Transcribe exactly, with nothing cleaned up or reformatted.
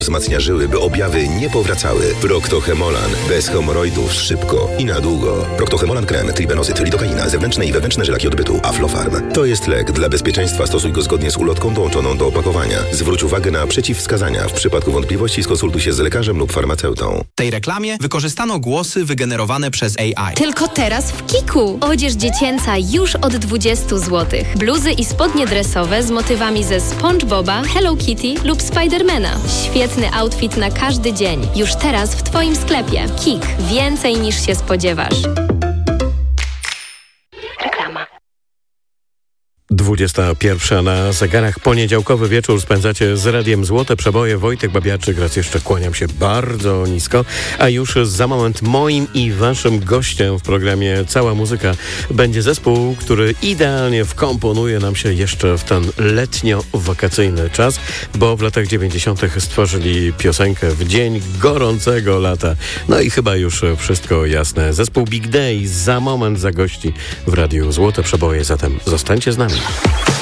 Wzmacnia żyły, by objawy nie powracały. Proctohemolan. Bez hemoroidów, szybko i na długo. Proctohemolan krem, tribenozyt, lidokaina, zewnętrzne i wewnętrzne żylaki odbytu. Aflofarm. To jest lek. Dla bezpieczeństwa stosuj go zgodnie z ulotką dołączoną do opakowania. Zwróć uwagę na przeciwwskazania. W przypadku wątpliwości skonsultuj się z lekarzem lub farmaceutą. W tej reklamie wykorzystano głosy wygenerowane przez A I. Tylko teraz w Kiku. Odzież dziecięca już od dwudziestu złotych. Bluzy i spodnie dresowe z motywami ze SpongeBoba, Hello Kitty lub Spidermana. Świetny outfit na każdy dzień. Już teraz w Twoim sklepie. Kik. Więcej niż się spodziewasz. Reklama. dwudziesta pierwsza na zegarach. Poniedziałkowy wieczór spędzacie z Radiem Złote Przeboje. Wojtek Babiarczyk, raz jeszcze kłaniam się bardzo nisko. A już za moment moim i waszym gościem w programie Cała Muzyka będzie zespół, który idealnie wkomponuje nam się jeszcze w ten letnio-wakacyjny czas, bo w latach dziewięćdziesiątych stworzyli piosenkę w dzień gorącego lata. No i chyba już wszystko jasne. Zespół Big Day za moment zagości w Radiu Złote Przeboje, zatem zostańcie z nami.